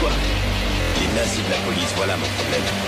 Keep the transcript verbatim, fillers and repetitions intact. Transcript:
quoi? Les nazis de la police, voilà mon problème.